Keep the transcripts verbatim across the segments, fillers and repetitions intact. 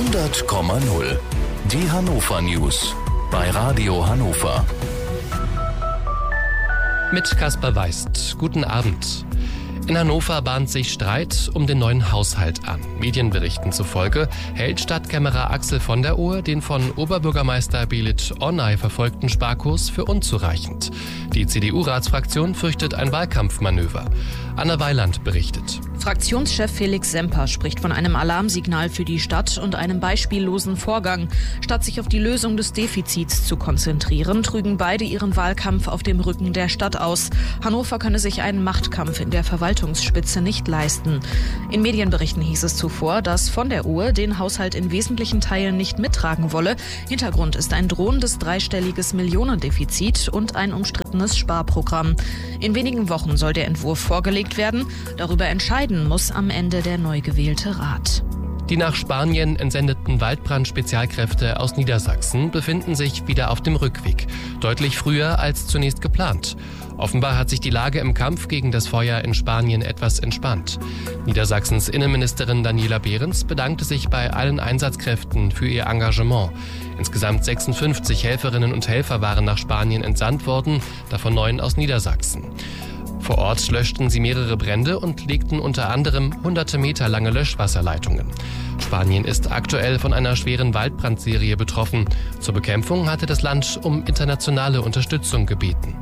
hundert Komma null. Die Hannover News bei Radio Hannover. Mit Kaspar Weist. Guten Abend. In Hannover bahnt sich Streit um den neuen Haushalt an. Medienberichten zufolge hält Stadtkämmerer Axel von der Ohe den von Oberbürgermeister Belit Onay verfolgten Sparkurs für unzureichend. Die C D U-Ratsfraktion fürchtet ein Wahlkampfmanöver. Anna Weiland berichtet. Fraktionschef Felix Semper spricht von einem Alarmsignal für die Stadt und einem beispiellosen Vorgang. Statt sich auf die Lösung des Defizits zu konzentrieren, trügen beide ihren Wahlkampf auf dem Rücken der Stadt aus. Hannover könne sich einen Machtkampf in der Verwaltungsspitze nicht leisten. In Medienberichten hieß es zuvor, dass von der Ohe den Haushalt in wesentlichen Teilen nicht mittragen wolle. Hintergrund ist ein drohendes dreistelliges Millionendefizit und ein umstrittenes Sparprogramm. In wenigen Wochen soll der Entwurf vorgelegt werden. Darüber entscheiden muss am Ende der neu gewählte Rat. Die nach Spanien entsendeten Waldbrand-Spezialkräfte aus Niedersachsen befinden sich wieder auf dem Rückweg. Deutlich früher als zunächst geplant. Offenbar hat sich die Lage im Kampf gegen das Feuer in Spanien etwas entspannt. Niedersachsens Innenministerin Daniela Behrens bedankte sich bei allen Einsatzkräften für ihr Engagement. Insgesamt sechsundfünfzig Helferinnen und Helfer waren nach Spanien entsandt worden, davon neun aus Niedersachsen. Vor Ort löschten sie mehrere Brände und legten unter anderem hunderte Meter lange Löschwasserleitungen. Spanien ist aktuell von einer schweren Waldbrandserie betroffen. Zur Bekämpfung hatte das Land um internationale Unterstützung gebeten.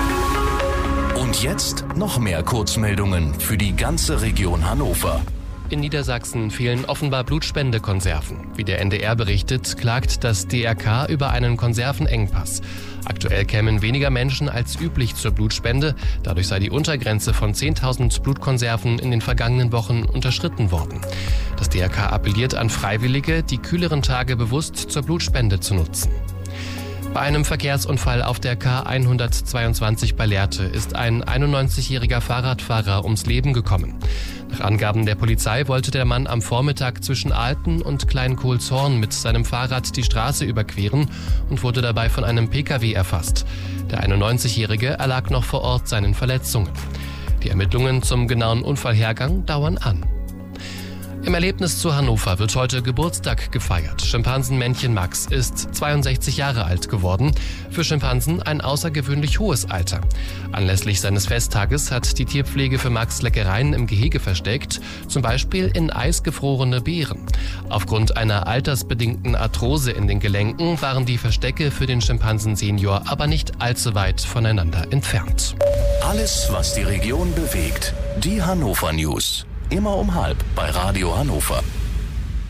Und jetzt noch mehr Kurzmeldungen für die ganze Region Hannover. In Niedersachsen fehlen offenbar Blutspendekonserven. Wie der N D R berichtet, klagt das D R K über einen Konservenengpass. Aktuell kämen weniger Menschen als üblich zur Blutspende. Dadurch sei die Untergrenze von zehntausend Blutkonserven in den vergangenen Wochen unterschritten worden. Das D R K appelliert an Freiwillige, die kühleren Tage bewusst zur Blutspende zu nutzen. Bei einem Verkehrsunfall auf der K hundertzweiundzwanzig bei Lehrte ist ein einundneunzigjähriger Fahrradfahrer ums Leben gekommen. Nach Angaben der Polizei wollte der Mann am Vormittag zwischen Alten und Kleinkohlshorn mit seinem Fahrrad die Straße überqueren und wurde dabei von einem P K W erfasst. Der einundneunzigjährige erlag noch vor Ort seinen Verletzungen. Die Ermittlungen zum genauen Unfallhergang dauern an. Im Erlebnis zu Hannover wird heute Geburtstag gefeiert. Schimpansenmännchen Max ist zweiundsechzig Jahre alt geworden. Für Schimpansen ein außergewöhnlich hohes Alter. Anlässlich seines Festtages hat die Tierpflege für Max Leckereien im Gehege versteckt, zum Beispiel in eisgefrorene Beeren. Aufgrund einer altersbedingten Arthrose in den Gelenken waren die Verstecke für den Schimpansen-Senior aber nicht allzu weit voneinander entfernt. Alles, was die Region bewegt. Die Hannover News. Immer um halb bei Radio Hannover.